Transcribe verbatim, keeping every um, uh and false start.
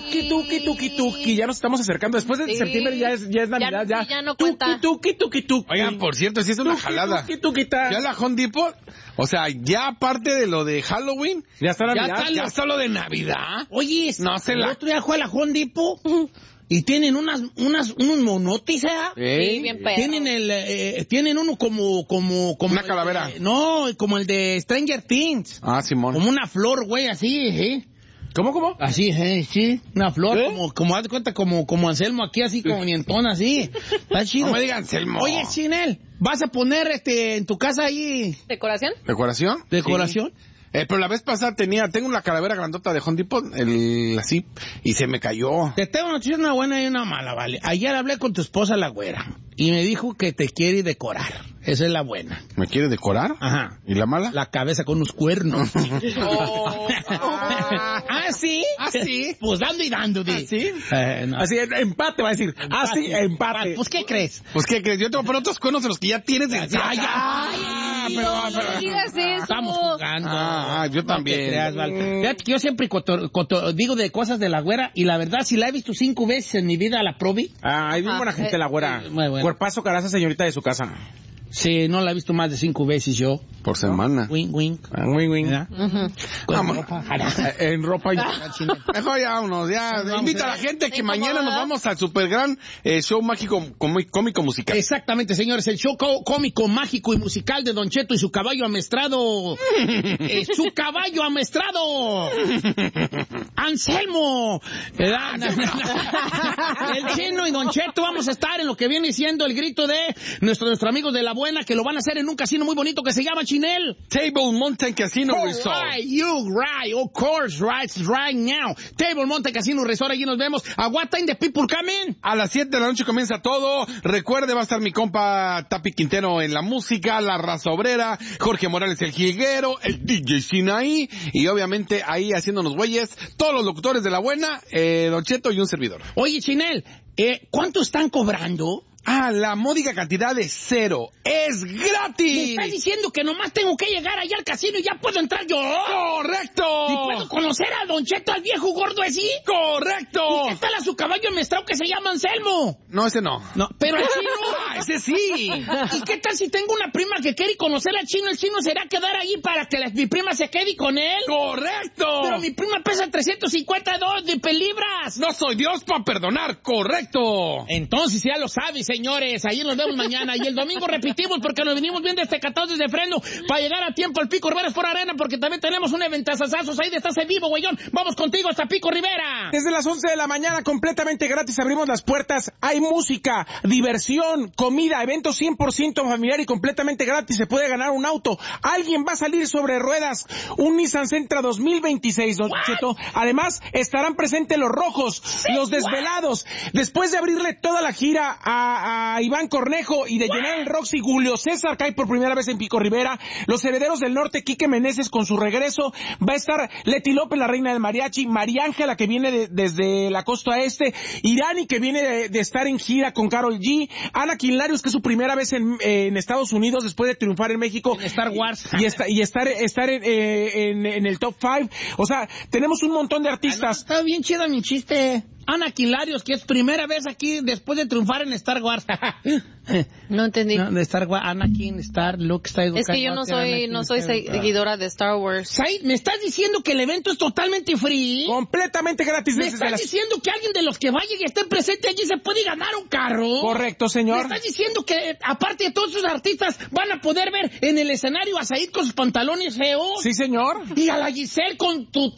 Tuki, tuki, tuki, tuki. Ya nos estamos acercando. Después de sí. septiembre ya es, ya es Navidad. Ya, ya. ya no cuenta. Tuki, tuki, tuki, tuki. Oigan, por cierto, sí es una tuki, jalada. Tuki, tuki, ta. Ya la Home Depot, o sea, ya aparte de lo de Halloween, ya está Navidad. Ya está, ya está lo de Navidad. Oye, no se la... el otro día fue a la Home Depot y tienen unas, unas, unos monotes, ¿eh? Sí, bien perro. Tienen el, eh, tienen uno como, como, como. Una calavera. De, no, como el de Stranger Things. Ah, Simón. Como una flor, güey, así, ¿eh? ¿Cómo, cómo? Así, ¿eh? Sí, una flor, ¿Eh? como, como haz de cuenta, como, como Anselmo aquí, así, como nientón, así. Está chido. No me digan Anselmo. Oye, Chinel, ¿vas a poner, este, en tu casa ahí? ¿Decoración? ¿Decoración? ¿Decoración? Sí. Eh, pero la vez pasada tenía, tengo una calavera grandota de Home Depot, el, así, y se me cayó. Te tengo una noticia, una buena y una mala, ¿vale? Ayer hablé con tu esposa, la güera, y me dijo que te quiere decorar. Esa es la buena. ¿Me quiere decorar? Ajá. ¿Y la mala? La cabeza con unos cuernos. oh. ¿Ah, sí? ¿Ah, sí? Pues dando y dando, di. ¿Ah, sí? Eh, no. Así, empate va a decir. Ah, sí, empate. Pues, ¿qué crees? Pues, ¿qué crees? Yo te voy a poner otros cuernos de los que ya tienes. De... Ya, ya. Ay, pero, no, pero... no digas eso. Estamos jugando. Ah, yo también. No te creas, Val. Fíjate que yo siempre coto, coto, digo de cosas de la güera, y la verdad, si la he visto cinco veces en mi vida, la probé. Ah, hay bien buena gente la güera. Muy bueno. Cuerpazo, caraza, señorita de su casa. Sí, no la he visto más de cinco veces yo. Por semana. Wink, wink. Ah, wing, wing. Uh-huh. Vamos. Ropa. En ropa y... Mejor ya vámonos, ya. Vamos, Invita a la ya. gente que ¿Te mañana incomoda? nos vamos al super gran eh, show mágico comi- cómico musical. Exactamente, señores, el show có- cómico, mágico y musical de Don Cheto y su caballo amestrado. eh, ¡Su caballo amestrado! ¡Anselmo! ¿Verdad? El Chino y Don Cheto vamos a estar en lo que viene siendo el grito de nuestro, nuestro amigo de la buena, que lo van a hacer en un casino muy bonito que se llama Chinel. Table Mountain Casino All Resort. right, you right, of course, right, right now. Table Mountain Casino Resort, allí nos vemos. ¿A what time the people coming? A las siete de la noche comienza todo. Recuerde, va a estar mi compa Tapi Quintero en la música, la raza obrera, Jorge Morales el jiguero, el D J Sinaí, y obviamente ahí haciéndonos güeyes, todos los locutores de la buena, eh, Don Cheto y un servidor. Oye, Chinel, eh, ¿cuánto están cobrando? Ah, la módica cantidad de cero. ¡Es ¿Me gratis! estás diciendo que nomás tengo que llegar allá al casino y ya puedo entrar yo? ¡Correcto! ¿Y puedo conocer a Don Cheto, al viejo gordo así? ¡Correcto! ¿Y qué tal a su caballo amestrado que se llama Anselmo? No, ese no. No, pero al chino... Ah, ese sí. ¿Y qué tal si tengo una prima que quiere conocer al chino? ¿El chino será quedar ahí para que la- mi prima se quede con él? ¡Correcto! Pero mi prima pesa trescientos cincuenta dos de libras. No soy Dios para perdonar. ¡Correcto! Entonces ya lo sabes, señores. Ahí nos vemos mañana. Y el domingo repetimos porque nos venimos bien descatados desde freno para llegar a tiempo al Pico Rivera por Arena, porque también tenemos un eventazazazos ahí de Estás en Vivo, güeyón. Vamos contigo hasta Pico Rivera. Desde las once de la mañana, completamente gratis, abrimos las puertas. Hay música, diversión, comida, evento cien por ciento familiar y completamente gratis. Se puede ganar un auto. Alguien va a salir sobre ruedas. Un Nissan Sentra dos mil veintiséis, Don Cheto. Además, estarán presentes los rojos, los desvelados. Después de abrirle toda la gira a, a Iván Cornejo y de llenar el Roxy, Julio César cae por primera vez en Pico Rivera. Los Herederos del Norte, Quique Meneses con su regreso. Va a estar Leti López, la reina del mariachi. María Ángela, que viene de, desde la costa este. Irani, que viene de, de estar en gira con Karol G. Ana Quinlarios, que es su primera vez en, eh, en Estados Unidos después de triunfar en México. En Star Wars. Y, esta, y estar, estar en, eh, en, en el top five. O sea, tenemos un montón de artistas. Está bien chido mi chiste. Ana Quilarios, que es primera vez aquí después de triunfar en Star Wars. No entendí. No, de Star Wars, Anakin, Star, Luke, Skywalker. Es que yo no soy, Anakin, no soy Skywalker. seguidora de Star Wars. Said, ¿me estás diciendo que el evento es totalmente free? Completamente gratis. ¿Me desde estás las... diciendo que alguien de los que vaya y esté presente allí se puede ganar un carro? Correcto, señor. ¿Me estás diciendo que, aparte de todos esos artistas, van a poder ver en el escenario a Said con sus pantalones feos? Sí, señor. Y a la Giselle con tu